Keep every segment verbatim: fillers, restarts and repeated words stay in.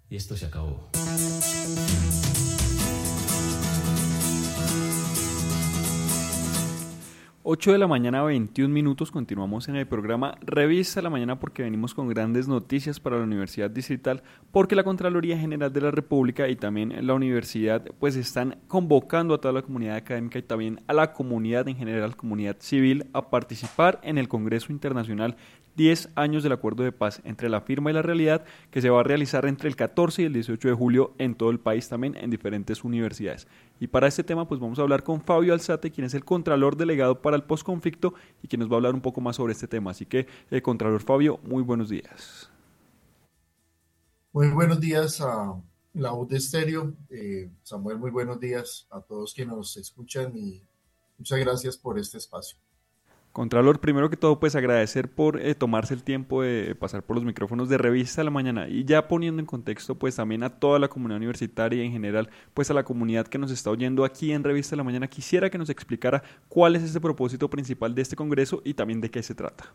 Y esto se acabó. ocho de la mañana, veintiún minutos, continuamos en el programa Revista la Mañana porque venimos con grandes noticias para la Universidad Distrital, porque la Contraloría General de la República y también la universidad pues están convocando a toda la comunidad académica y también a la comunidad en general, comunidad civil, a participar en el Congreso Internacional diez años del Acuerdo de Paz entre la firma y la realidad, que se va a realizar entre el catorce y el dieciocho de julio en todo el país, también en diferentes universidades. Y para este tema pues vamos a hablar con Fabio Alzate, quien es el Contralor Delegado para el Postconflicto y quien nos va a hablar un poco más sobre este tema. Así que, eh, Contralor Fabio, muy buenos días. Muy buenos días a la U de Estéreo. Eh, Samuel, muy buenos días a todos que nos escuchan y muchas gracias por este espacio. Contralor, primero que todo, pues agradecer por eh, tomarse el tiempo de pasar por los micrófonos de Revista de la Mañana y ya poniendo en contexto, pues también a toda la comunidad universitaria y en general, pues a la comunidad que nos está oyendo aquí en Revista de la Mañana, quisiera que nos explicara cuál es ese propósito principal de este congreso y también de qué se trata.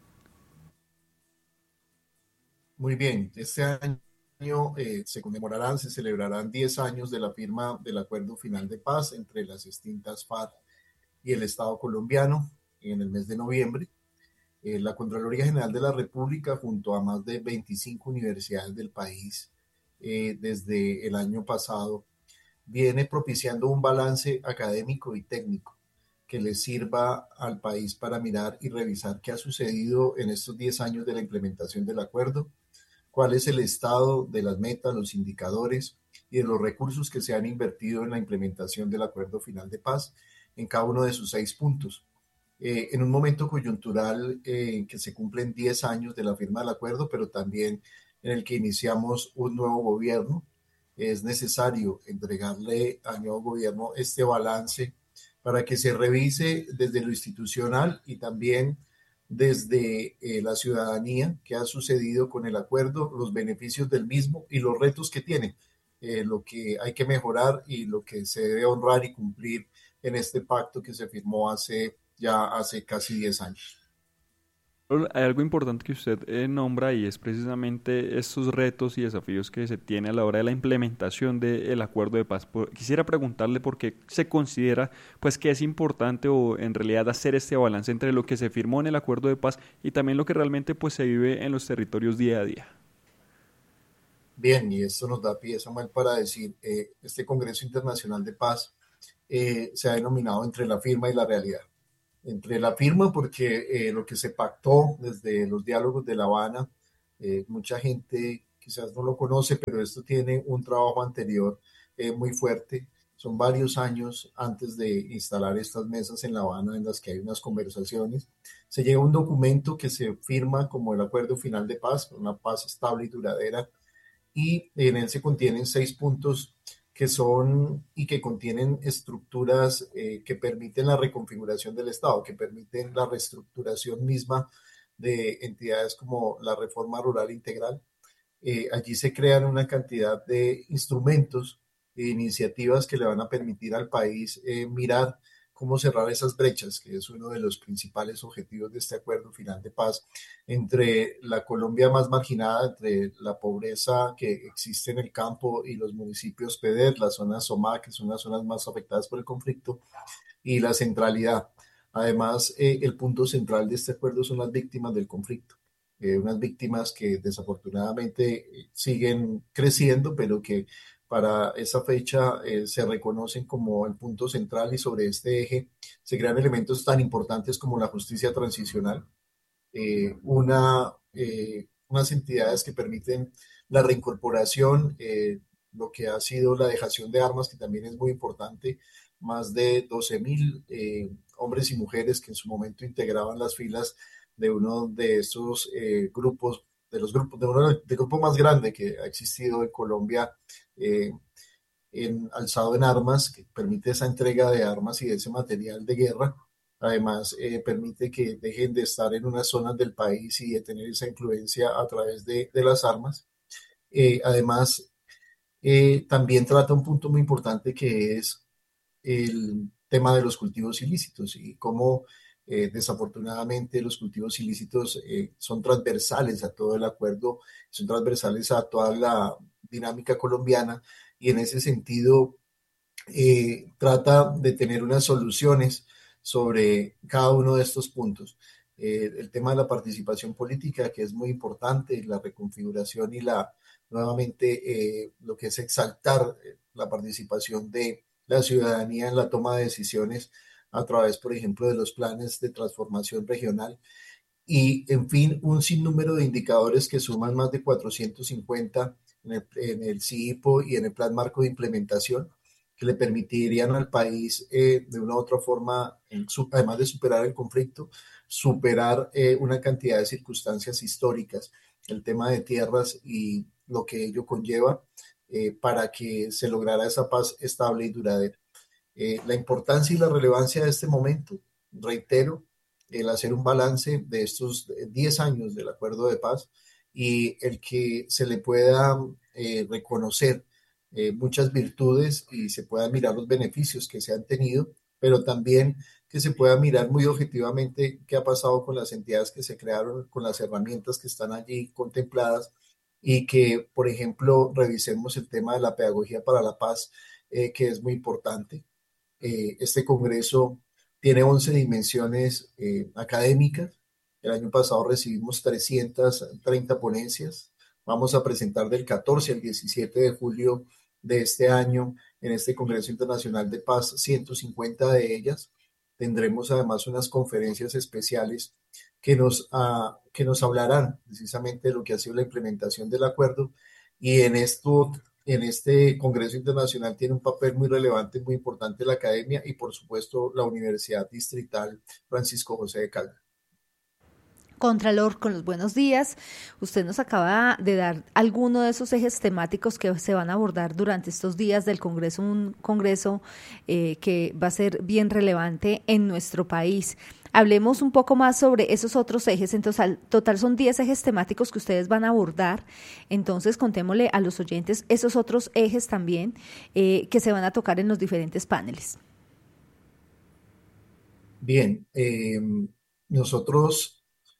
Muy bien, este año eh, se conmemorarán, se celebrarán diez años de la firma del Acuerdo Final de Paz entre las extintas FARC y el Estado colombiano en el mes de noviembre. Eh, la Contraloría General de la República, junto a más de veinticinco universidades del país, eh, desde el año pasado, viene propiciando un balance académico y técnico que le sirva al país para mirar y revisar qué ha sucedido en estos diez años de la implementación del acuerdo, cuál es el estado de las metas, los indicadores y de los recursos que se han invertido en la implementación del acuerdo final de paz en cada uno de sus seis puntos. Eh, en un momento coyuntural eh, en que se cumplen diez años de la firma del acuerdo, pero también en el que iniciamos un nuevo gobierno, es necesario entregarle al nuevo gobierno este balance para que se revise desde lo institucional y también desde eh, la ciudadanía qué ha sucedido con el acuerdo, los beneficios del mismo y los retos que tiene, eh, lo que hay que mejorar y lo que se debe honrar y cumplir en este pacto que se firmó hace ya hace casi diez años. Hay algo importante que usted eh, nombra y es precisamente estos retos y desafíos que se tiene a la hora de la implementación del acuerdo de paz. Por, quisiera preguntarle por qué se considera pues que es importante o en realidad hacer este balance entre lo que se firmó en el acuerdo de paz y también lo que realmente pues se vive en los territorios día a día. Bien, y esto nos da pie, Samuel, para decir, eh, este Congreso Internacional de Paz eh, se ha denominado entre la firma y la realidad. Entre la firma porque eh, lo que se pactó desde los diálogos de La Habana, eh, mucha gente quizás no lo conoce, pero esto tiene un trabajo anterior eh, muy fuerte. Son varios años antes de instalar estas mesas en La Habana en las que hay unas conversaciones. Se llega a un documento que se firma como el Acuerdo Final de Paz, una paz estable y duradera, y en él se contienen seis puntos que son y que contienen estructuras eh, que permiten la reconfiguración del Estado, que permiten la reestructuración misma de entidades como la reforma rural integral. Eh, allí se crean una cantidad de instrumentos e iniciativas que le van a permitir al país eh, mirar cómo cerrar esas brechas, que es uno de los principales objetivos de este acuerdo final de paz entre la Colombia más marginada, entre la pobreza que existe en el campo y los municipios P E D E R, las zonas SOMA, que son las zonas más afectadas por el conflicto, y la centralidad. Además, eh, el punto central de este acuerdo son las víctimas del conflicto. Eh, unas víctimas que desafortunadamente eh, siguen creciendo, pero que para esa fecha eh, se reconocen como el punto central y sobre este eje se crean elementos tan importantes como la justicia transicional, eh, una, eh, unas entidades que permiten la reincorporación, eh, lo que ha sido la dejación de armas, que también es muy importante, más de doce mil eh, hombres y mujeres que en su momento integraban las filas de uno de estos eh, grupos, de los grupos, de uno del grupo más grande que ha existido en Colombia, eh, en alzado en armas, que permite esa entrega de armas y de ese material de guerra. Además, eh, permite que dejen de estar en unas zonas del país y de tener esa influencia a través de, de las armas. Eh, además, eh, también trata un punto muy importante que es el tema de los cultivos ilícitos y cómo eh, desafortunadamente los cultivos ilícitos eh, son transversales a todo el acuerdo, son transversales a toda la dinámica colombiana y en ese sentido eh, trata de tener unas soluciones sobre cada uno de estos puntos. Eh, el tema de la participación política, que es muy importante, la reconfiguración y la nuevamente eh, lo que es exaltar la participación de la ciudadanía en la toma de decisiones a través, por ejemplo, de los planes de transformación regional y, en fin, un sinnúmero de indicadores que suman más de cuatrocientos cincuenta en el, en el CIPO y en el Plan Marco de Implementación, que le permitirían al país, eh, de una u otra forma, en su, además de superar el conflicto, superar eh, una cantidad de circunstancias históricas, el tema de tierras y lo que ello conlleva eh, para que se lograra esa paz estable y duradera. Eh, la importancia y la relevancia de este momento, reitero, el hacer un balance de estos diez años del acuerdo de paz y el que se le pueda eh, reconocer eh, muchas virtudes y se puedan mirar los beneficios que se han tenido, pero también que se pueda mirar muy objetivamente qué ha pasado con las entidades que se crearon, con las herramientas que están allí contempladas y que, por ejemplo, revisemos el tema de la pedagogía para la paz, eh, que es muy importante. Eh, este congreso tiene once dimensiones eh, académicas. El año pasado recibimos trescientas treinta ponencias. Vamos a presentar del catorce al diecisiete de julio de este año en este Congreso Internacional de Paz ciento cincuenta de ellas. Tendremos además unas conferencias especiales que nos, uh, que nos hablarán precisamente de lo que ha sido la implementación del acuerdo y en esto en este Congreso Internacional tiene un papel muy relevante, muy importante la academia y por supuesto la Universidad Distrital Francisco José de Caldas. Contralor, con los buenos días. Usted nos acaba de dar alguno de esos ejes temáticos que se van a abordar durante estos días del Congreso, un Congreso eh, que va a ser bien relevante en nuestro país. Hablemos un poco más sobre esos otros ejes. Entonces, al total son diez ejes temáticos que ustedes van a abordar. Entonces, contémosle a los oyentes esos otros ejes también eh, que se van a tocar en los diferentes paneles. Bien, eh, nosotros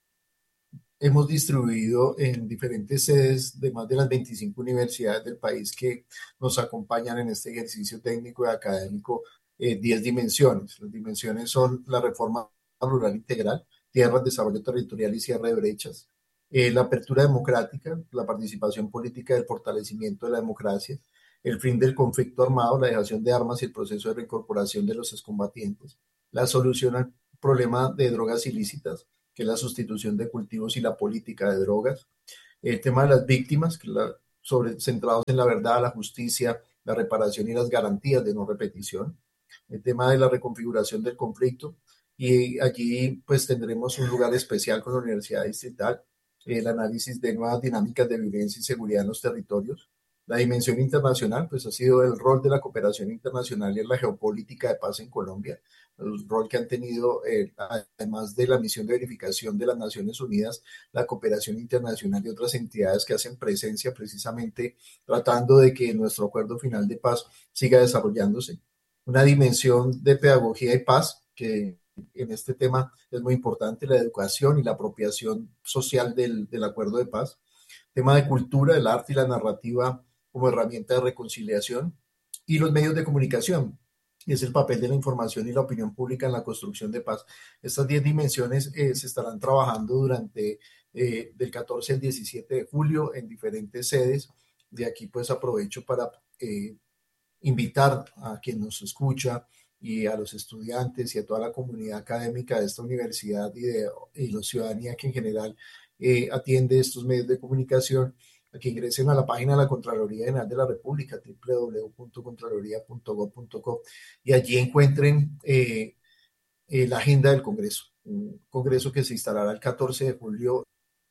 hemos distribuido en diferentes sedes de más de las veinticinco universidades del país que nos acompañan en este ejercicio técnico y académico eh, diez dimensiones. Las dimensiones son la reforma rural integral, tierras, desarrollo territorial y cierre de brechas, eh, la apertura democrática, la participación política y el fortalecimiento de la democracia, el fin del conflicto armado, la dejación de armas y el proceso de reincorporación de los excombatientes, la solución al problema de drogas ilícitas, que es la sustitución de cultivos y la política de drogas, el tema de las víctimas, que la, sobre, centrados en la verdad, la justicia, la reparación y las garantías de no repetición, el tema de la reconfiguración del conflicto, y allí pues tendremos un lugar especial con la Universidad Distrital, el análisis de nuevas dinámicas de violencia y seguridad en los territorios. La dimensión internacional, pues ha sido el rol de la cooperación internacional y en la geopolítica de paz en Colombia, el rol que han tenido, eh, además de la misión de verificación de las Naciones Unidas, la cooperación internacional y otras entidades que hacen presencia precisamente tratando de que nuestro acuerdo final de paz siga desarrollándose. Una dimensión de pedagogía y paz que en este tema es muy importante, la educación y la apropiación social del, del acuerdo de paz. Tema de cultura, el arte y la narrativa como herramienta de reconciliación, y los medios de comunicación, es el papel de la información y la opinión pública en la construcción de paz. Estas diez dimensiones eh, se estarán trabajando durante eh, del catorce al diecisiete de julio en diferentes sedes. De aquí pues aprovecho para eh, invitar a quien nos escucha y a los estudiantes y a toda la comunidad académica de esta universidad y de y la ciudadanía que en general eh, atiende estos medios de comunicación, a que ingresen a la página de la Contraloría General de la República, doble u doble u doble u punto contraloría punto gob punto co, y allí encuentren eh, eh, la agenda del Congreso, un Congreso que se instalará el catorce de julio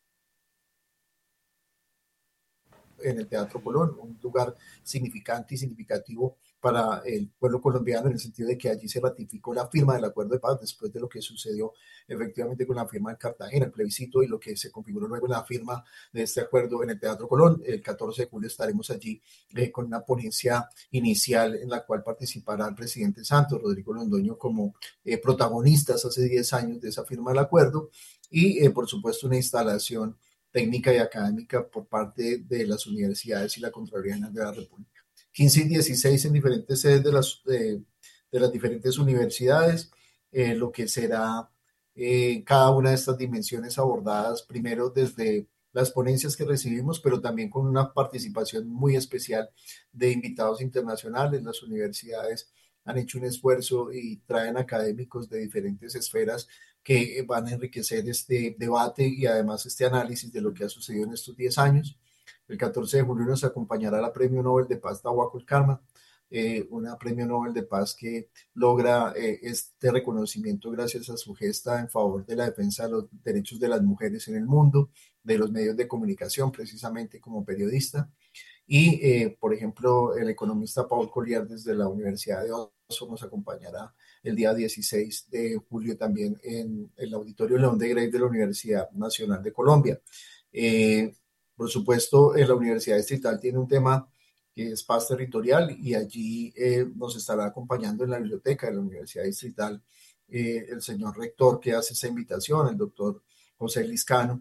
en el Teatro Colón, un lugar significante y significativo para el pueblo colombiano en el sentido de que allí se ratificó la firma del acuerdo de paz después de lo que sucedió efectivamente con la firma de Cartagena, el plebiscito y lo que se configuró luego en la firma de este acuerdo en el Teatro Colón. El catorce de julio estaremos allí eh, con una ponencia inicial en la cual participará el presidente Santos, Rodrigo Londoño, como eh, protagonistas hace diez años de esa firma del acuerdo y eh, por supuesto una instalación técnica y académica por parte de las universidades y la Contraloría General de la República. quince y dieciséis en diferentes sedes de las, de, de las diferentes universidades, eh, lo que será eh, cada una de estas dimensiones abordadas primero desde las ponencias que recibimos, pero también con una participación muy especial de invitados internacionales. Las universidades han hecho un esfuerzo y traen académicos de diferentes esferas que van a enriquecer este debate y además este análisis de lo que ha sucedido en estos diez años. El catorce de julio nos acompañará la Premio Nobel de Paz Tawakkol Karma, eh, una Premio Nobel de Paz que logra eh, este reconocimiento gracias a su gesta en favor de la defensa de los derechos de las mujeres en el mundo, de los medios de comunicación, precisamente como periodista. Y, eh, por ejemplo, el economista Paul Collier desde la Universidad de Oxford nos acompañará el día dieciséis de julio también en el Auditorio León de Grey de la Universidad Nacional de Colombia. Eh, por supuesto, en la Universidad Distrital tiene un tema que es paz territorial y allí eh, nos estará acompañando en la biblioteca de la Universidad Distrital eh, el señor rector que hace esa invitación, el doctor José Liscano,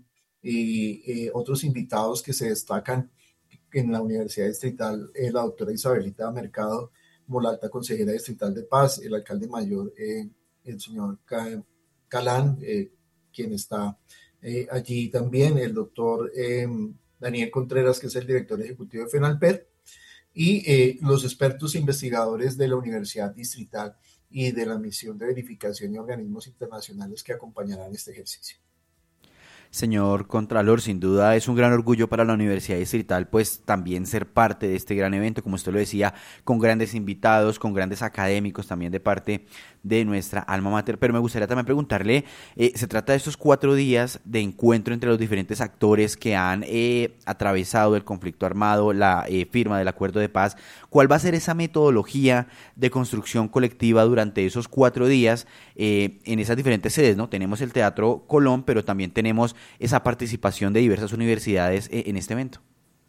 y eh, otros invitados que se destacan en la Universidad Distrital, eh, la doctora Isabelita Mercado, como la alta consejera distrital de paz, el alcalde mayor, eh, el señor Calán, eh, quien está eh, allí también, el doctor eh, Daniel Contreras, que es el director ejecutivo de FENALPER, y eh, los expertos investigadores de la Universidad Distrital y de la Misión de Verificación y Organismos Internacionales que acompañarán este ejercicio. Señor Contralor, sin duda es un gran orgullo para la Universidad Distrital pues también ser parte de este gran evento, como usted lo decía, con grandes invitados, con grandes académicos también de parte de nuestra alma mater, pero me gustaría también preguntarle, eh, se trata de estos cuatro días de encuentro entre los diferentes actores que han eh, atravesado el conflicto armado, la eh, firma del acuerdo de paz. ¿Cuál va a ser esa metodología de construcción colectiva durante esos cuatro días eh, en esas diferentes sedes, ¿no? Tenemos el Teatro Colón, pero también tenemos esa participación de diversas universidades eh, en este evento.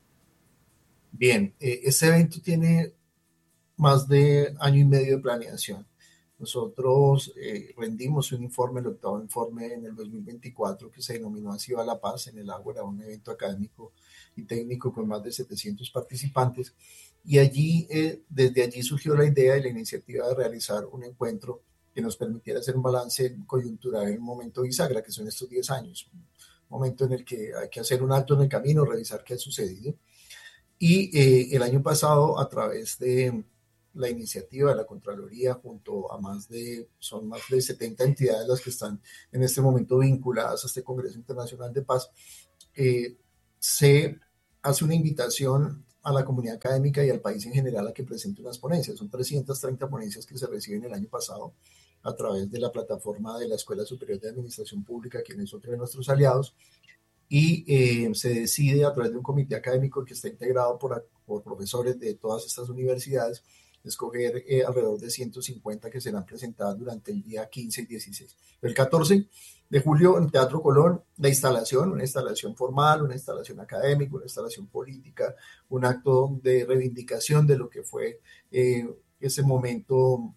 Bien, eh, este evento tiene más de año y medio de planeación. Nosotros eh, rendimos un informe, el octavo informe en el dos mil veinticuatro, que se denominó Así va la paz en el Ágora, un evento académico y técnico con más de setecientos participantes. Y allí, eh, desde allí surgió la idea y la iniciativa de realizar un encuentro que nos permitiera hacer un balance coyuntural en un momento bisagra, que son estos diez años. Un momento en el que hay que hacer un alto en el camino, revisar qué ha sucedido. Y eh, el año pasado, a través de la iniciativa de la Contraloría, junto a más de, son más de setenta entidades las que están en este momento vinculadas a este Congreso Internacional de Paz, eh, se hace una invitación a la comunidad académica y al país en general a que presente unas ponencias. Son trescientas treinta ponencias que se reciben el año pasado a través de la plataforma de la Escuela Superior de Administración Pública, quien es otro de nuestros aliados, y eh, se decide a través de un comité académico que está integrado por, por profesores de todas estas universidades, escoger eh, alrededor de ciento cincuenta que serán presentadas durante el día quince y dieciséis. El catorce de julio en Teatro Colón, la instalación, una instalación formal, una instalación académica, una instalación política, un acto de reivindicación de lo que fue eh, ese momento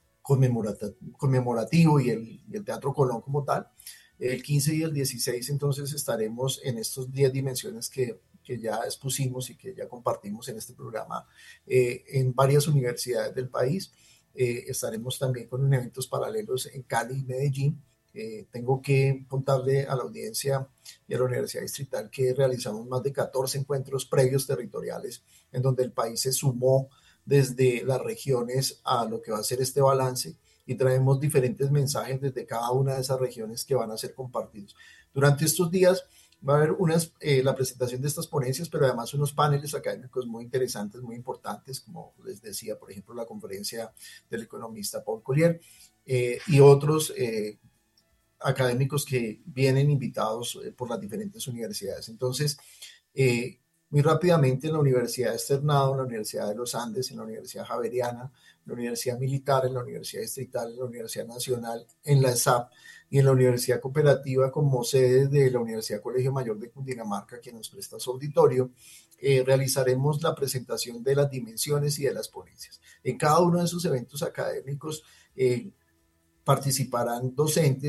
conmemorativo y el, y el Teatro Colón como tal. El quince y el dieciséis entonces estaremos en estas diez dimensiones que, que ya expusimos y que ya compartimos en este programa eh, en varias universidades del país. Eh, estaremos también con eventos paralelos en Cali y Medellín. Eh, tengo que contarle a la audiencia y a la Universidad Distrital que realizamos más de catorce encuentros previos territoriales en donde el país se sumó desde las regiones a lo que va a ser este balance, y traemos diferentes mensajes desde cada una de esas regiones que van a ser compartidos. Durante estos días va a haber unas, eh, la presentación de estas ponencias, pero además unos paneles académicos muy interesantes, muy importantes, como les decía, por ejemplo, la conferencia del economista Paul Collier eh, y otros eh, académicos que vienen invitados eh, por las diferentes universidades. Entonces, eh, muy rápidamente en la Universidad de Externado, en la Universidad de los Andes, en la Universidad Javeriana, en la Universidad Militar, en la Universidad Distrital, en la Universidad Nacional, en la E S A P y en la Universidad Cooperativa como sede de la Universidad Colegio Mayor de Cundinamarca, que nos presta su auditorio, eh, realizaremos la presentación de las dimensiones y de las ponencias. En cada uno de esos eventos académicos eh, participarán docentes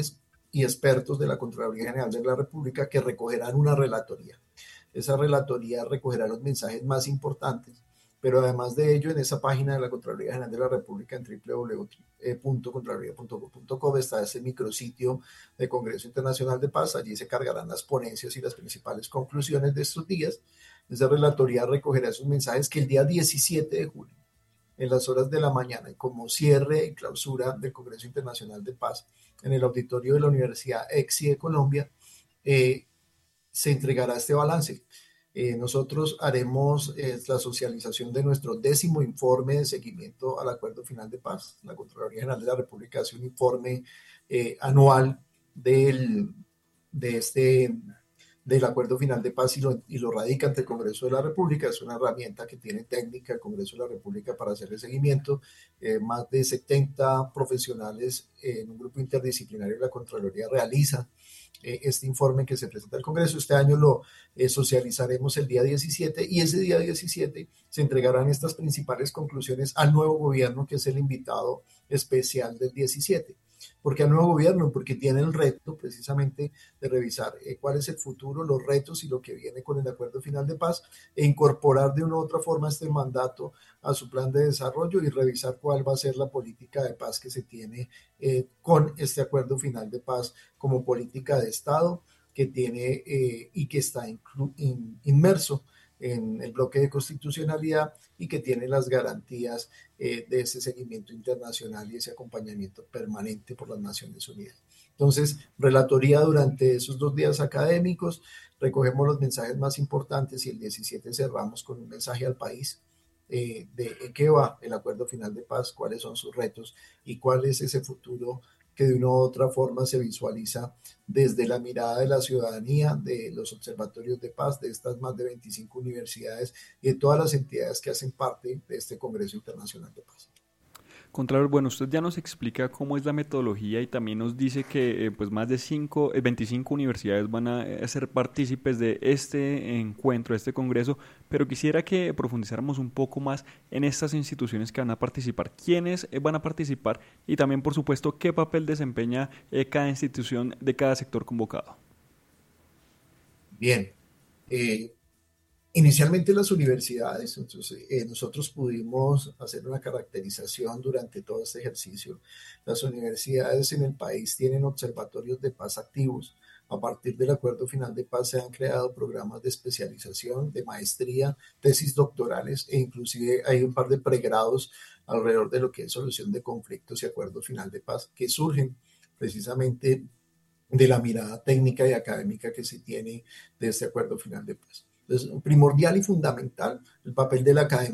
y expertos de la Contraloría General de la República que recogerán una relatoría. Esa relatoría recogerá los mensajes más importantes, pero además de ello, en esa página de la Contraloría General de la República, en doble u doble u doble u punto contraloría punto gob punto co, está ese micrositio de Congreso Internacional de Paz. Allí se cargarán las ponencias y las principales conclusiones de estos días. Esa relatoría recogerá esos mensajes que el día diecisiete de julio, en las horas de la mañana, y como cierre y clausura del Congreso Internacional de Paz, en el auditorio de la Universidad EXI de Colombia, eh, se entregará este balance. Eh, nosotros haremos eh, la socialización de nuestro décimo informe de seguimiento al Acuerdo Final de Paz. La Contraloría General de la República hace un informe eh, anual del, de este, del Acuerdo Final de Paz y lo, y lo radica ante el Congreso de la República. Es una herramienta que tiene técnica el Congreso de la República para hacer el seguimiento. Eh, más de setenta profesionales eh, en un grupo interdisciplinario de la Contraloría realiza este informe que se presenta al Congreso. Este año lo eh, socializaremos el día diecisiete, y ese día diecisiete se entregarán estas principales conclusiones al nuevo gobierno, que es el invitado especial del diecisiete. ¿Por qué al nuevo gobierno? Porque tiene el reto precisamente de revisar eh, cuál es el futuro, los retos y lo que viene con el Acuerdo Final de Paz, e incorporar de una u otra forma este mandato a su plan de desarrollo y revisar cuál va a ser la política de paz que se tiene eh, con este Acuerdo Final de Paz como política de Estado que tiene eh, y que está inclu- in, inmerso en el bloque de constitucionalidad y que tiene las garantías eh, de ese seguimiento internacional y ese acompañamiento permanente por las Naciones Unidas. Entonces, relatoría durante esos dos días académicos, recogemos los mensajes más importantes y el diecisiete cerramos con un mensaje al país eh, de qué va el Acuerdo Final de Paz, cuáles son sus retos y cuál es ese futuro que de una u otra forma se visualiza desde la mirada de la ciudadanía, de los observatorios de paz, de estas más de veinticinco universidades y de todas las entidades que hacen parte de este Congreso Internacional de Paz. Contralor, bueno, usted ya nos explica cómo es la metodología y también nos dice que eh, pues más de cinco, eh, veinticinco universidades van a eh, ser partícipes de este encuentro, de este congreso, pero quisiera que profundizáramos un poco más en estas instituciones que van a participar, quiénes eh, van a participar y también, por supuesto, qué papel desempeña eh, cada institución de cada sector convocado. Bien, eh, inicialmente las universidades, entonces, eh, nosotros pudimos hacer una caracterización durante todo este ejercicio. Las universidades en el país tienen observatorios de paz activos. A partir del Acuerdo Final de Paz se han creado programas de especialización, de maestría, tesis doctorales e inclusive hay un par de pregrados alrededor de lo que es solución de conflictos y Acuerdo Final de Paz que surgen precisamente de la mirada técnica y académica que se tiene de este Acuerdo Final de Paz. Entonces, primordial y fundamental el papel de la academia